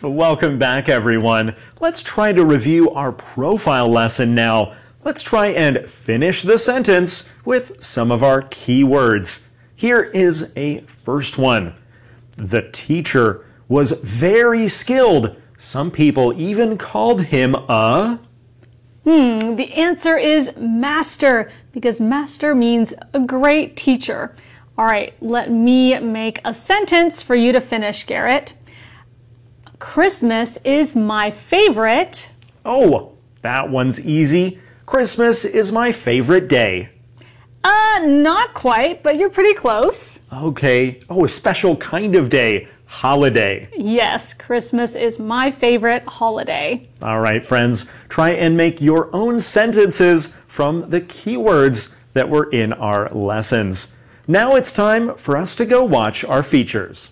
Welcome back, everyone. Let's try to review our profile lesson now. Let's try and finish the sentence with some of our key words. Here is a first one. The teacher was very skilled. Some people even called him a... The answer is master, because master means a great teacher. All right, let me make a sentence for you to finish, Garrett. Christmas is my favorite. Oh, that one's easy. Christmas is my favorite day. Not quite, but you're pretty close. Okay. Oh, a special kind of day. Holiday. Yes, Christmas is my favorite holiday. All right, friends. Try and make your own sentences from the keywords that were in our lessons. Now it's time for us to go watch our features.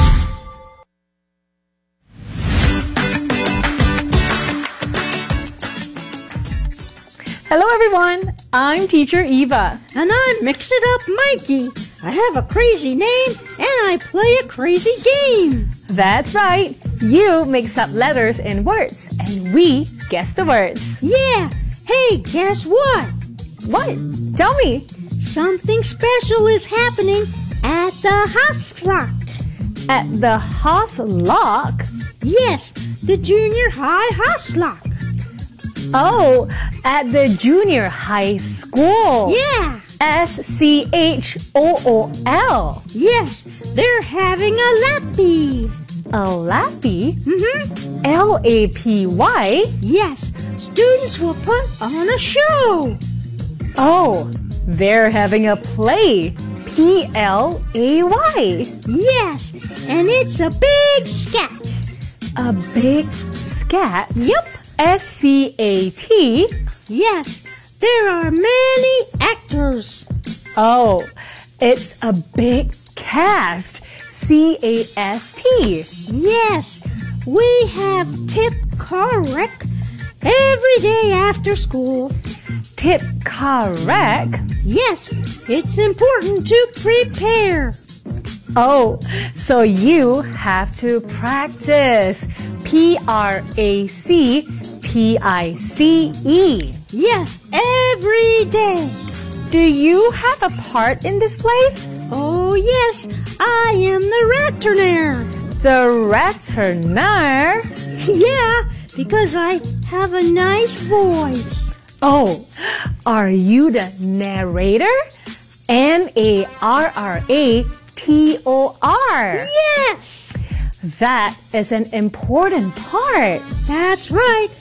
Hello everyone, I'm Teacher Eva. And I'm Mix It Up Mikey. I have a crazy name and I play a crazy game. That's right. You mix up letters and words and we guess the words. Yeah. Hey, guess what? What? Tell me. Something special is happening at the Haslak. At the Haslak? Yes, the junior high Haslak. Oh, at the junior high school. Yeah. S-C-H-O-O-L. Yes, they're having a lappy. A lappy? Mm-hmm. L-A-P-Y? Yes, students will put on a show. Oh, they're having a play. P-L-A-Y. Yes, and it's a big scat. A big scat? Yep. S-C-A-T? Yes, there are many actors. Oh, it's a big cast. C-A-S-T. Yes, we have Tip Karek every day after school. Tip Karek? Yes, it's important to prepare. Oh, so you have to practice. P-R-A-C-T-I-C-E. Yes, every day. Do you have a part in this play? Oh, yes, I am the Ratterner. The Ratterner? Yeah, because I have a nice voice. Oh, are you the narrator? N-A-R-R-A-T-O-R. Yes! That is an important part. That's right.